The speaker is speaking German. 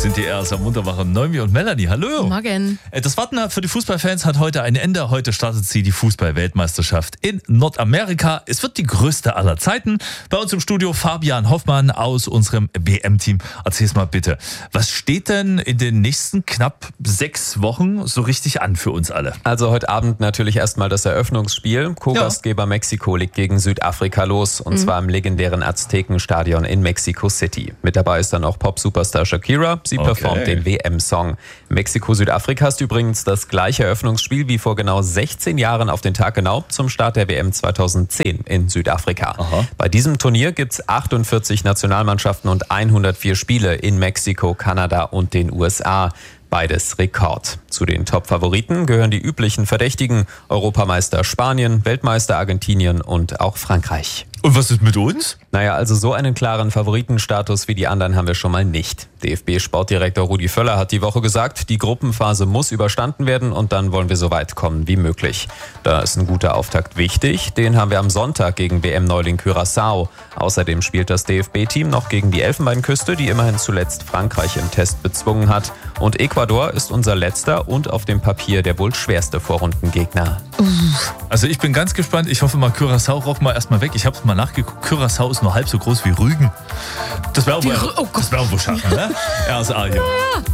sind die erst am Munterwachen Noemi und Melanie. Hallo. Morgen. Das Warten für die Fußballfans hat heute ein Ende. Heute startet sie die Fußball-Weltmeisterschaft in Nordamerika. Es wird die größte aller Zeiten. Bei uns im Studio Fabian Hoffmann aus unserem WM-Team. Erzähl's mal bitte, was steht denn in den nächsten knapp 6 Wochen so richtig an für uns alle? Also heute Abend natürlich erstmal das Eröffnungsspiel. Co-Gastgeber Mexiko legt gegen Südafrika los. Und zwar im legendären Aztekenstadion in Mexico City. Mit dabei ist dann auch Pop-Superstar Shakira. Sie performt den WM-Song. Mexiko-Südafrika ist übrigens das gleiche Eröffnungsspiel wie vor genau 16 Jahren auf den Tag genau zum Start der WM 2010 in Südafrika. Aha. Bei diesem Turnier gibt es 48 Nationalmannschaften und 104 Spiele in Mexiko, Kanada und den USA. Beides Rekord. Zu den Top-Favoriten gehören die üblichen Verdächtigen: Europameister Spanien, Weltmeister Argentinien und auch Frankreich. Und was ist mit uns? Naja, also so einen klaren Favoritenstatus wie die anderen haben wir schon mal nicht. DFB-Sportdirektor Rudi Völler hat die Woche gesagt, die Gruppenphase muss überstanden werden und dann wollen wir so weit kommen wie möglich. Da ist ein guter Auftakt wichtig. Den haben wir am Sonntag gegen WM-Neuling Curaçao. Außerdem spielt das DFB-Team noch gegen die Elfenbeinküste, die immerhin zuletzt Frankreich im Test bezwungen hat. Und Ecuador ist unser letzter und auf dem Papier der wohl schwerste Vorrundengegner. Also ich bin ganz gespannt. Ich hoffe mal, Curaçao raucht mal erstmal weg. Ich habe es mal nachgeguckt. Curaçao ist nur halb so groß wie Rügen. Das wäre auch wohl schaffen, ne? RSA hier.